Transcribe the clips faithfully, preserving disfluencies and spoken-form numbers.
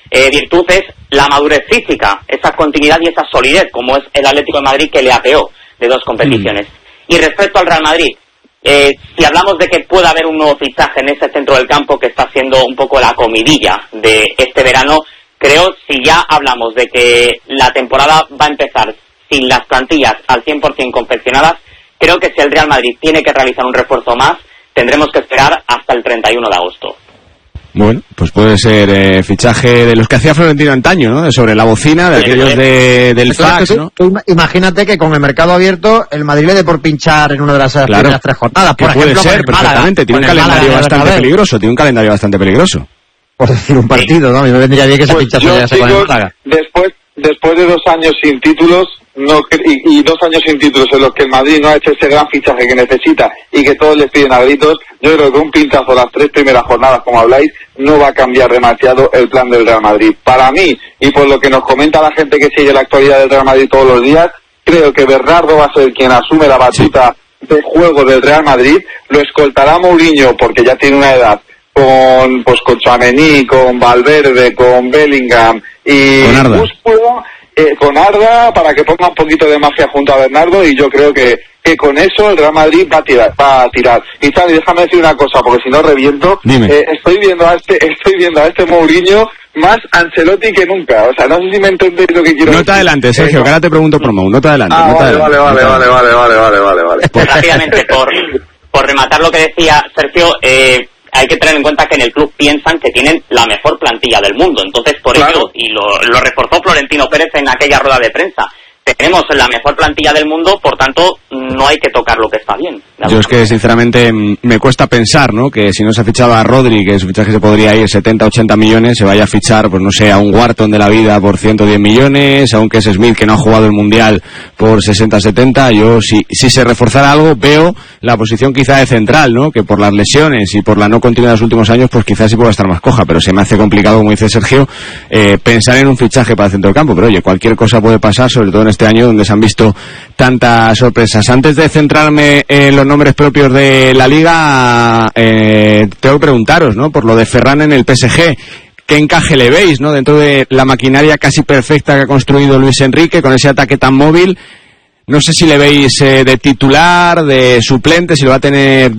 eh, virtud es la madurez física, esa continuidad y esa solidez, como es el Atlético de Madrid, que le apeó de dos competiciones. Mm. Y respecto al Real Madrid, eh, si hablamos de que pueda haber un nuevo fichaje en ese centro del campo que está siendo un poco la comidilla de este verano, creo, si ya hablamos de que la temporada va a empezar sin las plantillas al cien por ciento confeccionadas, creo que si el Real Madrid tiene que realizar un refuerzo más, tendremos que esperar hasta el treinta y uno de agosto. Bueno, pues puede ser eh, fichaje de los que hacía Florentino antaño, ¿no? Sobre la bocina, de sí, aquellos de, del fax, ¿no? Tú, imagínate que con el mercado abierto el Madrid le dé por pinchar en una de las claro, primeras tres jornadas. Por puede ejemplo, ser, perfectamente. Tiene un calendario Málaga, bastante peligroso, tiene un calendario bastante peligroso. Por decir un partido, ¿no? A mí me vendría bien que se pues pinchase ya se con el Málaga. Después, después de dos años sin títulos, no y, y dos años sin títulos en los que el Madrid no ha hecho ese gran fichaje que necesita y que todos les piden a gritos, yo creo que un pinchazo las tres primeras jornadas, como habláis, no va a cambiar demasiado el plan del Real Madrid. Para mí, y por lo que nos comenta la gente que sigue la actualidad del Real Madrid todos los días, creo que Bernardo va a ser quien asume la batuta sí. de juego del Real Madrid, lo escoltará Mourinho porque ya tiene una edad, con pues con Tchouaméni, con Valverde, con Bellingham y Músculo, eh, con Arda, para que ponga un poquito de magia junto a Bernardo, y yo creo que que con eso el Real Madrid va a tirar, va a tirar. Y Xavi, déjame decir una cosa, porque si no reviento. Eh, estoy viendo a este, estoy viendo a este Mourinho más Ancelotti que nunca. O sea, no sé si me entendéis lo que quiero no decir. No te adelante, Sergio, eh, que ahora te pregunto por Mou. No te adelante. Ah, no te vale, adelante, vale, no vale, te vale, vale, vale, vale, vale, Pues rápidamente, por, por rematar lo que decía Sergio, eh, hay que tener en cuenta que en el club piensan que tienen la mejor plantilla del mundo. Entonces, por claro. ello, y lo, lo reforzó Florentino Pérez en aquella rueda de prensa, tenemos la mejor plantilla del mundo, por tanto no hay que tocar lo que está bien. Yo es que sinceramente me cuesta pensar, ¿no? Que si no se ha fichado a Rodri, que su fichaje se podría ir setenta, ochenta millones, se vaya a fichar, pues no sé, a un Wharton de la vida por ciento diez millones, a un Kes Smith que no ha jugado el Mundial por sesenta, setenta. Yo si, si se reforzara algo, veo la posición quizá de central, ¿no? Que por las lesiones y por la no continuidad de los últimos años, pues quizás sí pueda estar más coja, pero se me hace complicado, como dice Sergio, eh, pensar en un fichaje para el centro del campo. Pero oye, cualquier cosa puede pasar, sobre todo en este año donde se han visto tantas sorpresas. Antes de centrarme en los nombres propios de la Liga, eh, tengo que preguntaros, ¿no? Por lo de Ferran en el P S G, ¿qué encaje le veis, ¿no? Dentro de la maquinaria casi perfecta que ha construido Luis Enrique, con ese ataque tan móvil. No sé si le veis eh, de titular, de suplente, si lo va a tener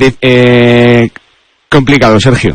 eh, complicado, Sergio.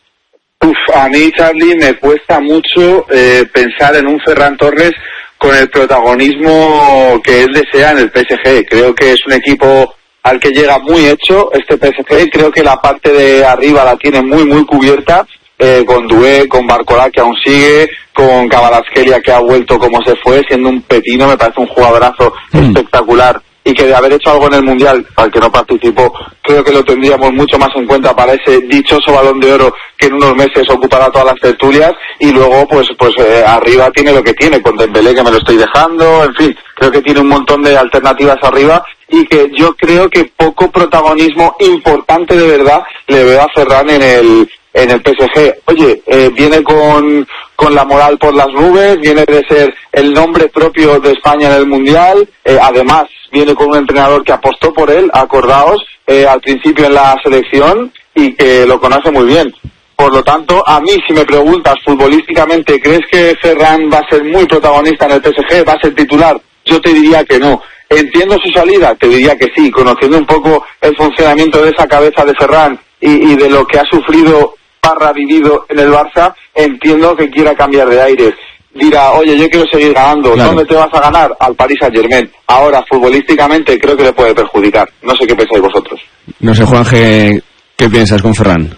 Uf, a mí, Charlie, me cuesta mucho eh, pensar en un Ferran Torres con el protagonismo que él desea en el P S G. Creo que es un equipo al que llega muy hecho este P S G. Creo que la parte de arriba la tiene muy, muy cubierta, eh, con Doué, con Barcola, que aún sigue, con Kvaratskhelia, que ha vuelto como se fue, siendo un pepino. Me parece un jugadorazo mm. espectacular, y que de haber hecho algo en el Mundial, al que no participó, creo que lo tendríamos mucho más en cuenta para ese dichoso Balón de Oro que en unos meses ocupará todas las tertulias. Y luego pues pues eh, arriba tiene lo que tiene, con Dembélé, que me lo estoy dejando, en fin, creo que tiene un montón de alternativas arriba, y que yo creo que poco protagonismo importante de verdad le veo a Ferran en el en el P S G. Oye, eh, viene con con la moral por las nubes, viene de ser el nombre propio de España en el Mundial, eh, además viene con un entrenador que apostó por él, acordaos, eh, al principio en la selección, y que lo conoce muy bien. Por lo tanto, a mí, si me preguntas futbolísticamente, ¿crees que Ferran va a ser muy protagonista en el P S G? ¿Va a ser titular? Yo te diría que no. ¿Entiendo su salida? Te diría que sí. Conociendo un poco el funcionamiento de esa cabeza de Ferran y, y de lo que ha sufrido barra vivido en el Barça, entiendo que quiera cambiar de aires. Dirá, oye, yo quiero seguir ganando. Claro. ¿Dónde te vas a ganar? Al Paris Saint-Germain. Ahora, futbolísticamente, creo que le puede perjudicar. No sé qué pensáis vosotros. No sé, Juanje, ¿qué piensas con Ferran?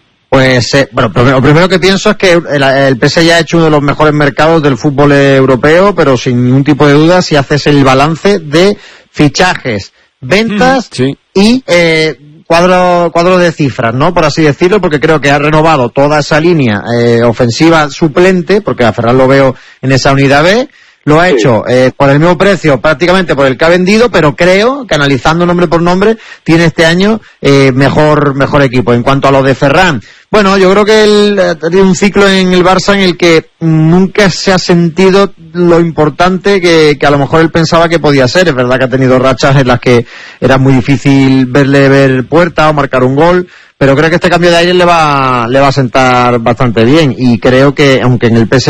Pues, eh, bueno, lo primero que pienso es que el, el P S G ha hecho uno de los mejores mercados del fútbol europeo, pero sin ningún tipo de duda, si haces el balance de fichajes, ventas mm, sí. y eh, cuadro cuadro de cifras, ¿no? Por así decirlo, porque creo que ha renovado toda esa línea eh, ofensiva suplente, porque a Ferran lo veo en esa unidad B. Lo ha hecho eh, por el mismo precio, prácticamente por el que ha vendido, pero creo que analizando nombre por nombre, tiene este año eh, mejor mejor equipo. En cuanto a lo de Ferran, bueno, yo creo que él ha tenido un ciclo en el Barça en el que nunca se ha sentido lo importante que, que a lo mejor él pensaba que podía ser. Es verdad que ha tenido rachas en las que era muy difícil verle ver puerta o marcar un gol, pero creo que este cambio de aire le va le va a sentar bastante bien, y creo que aunque en el P S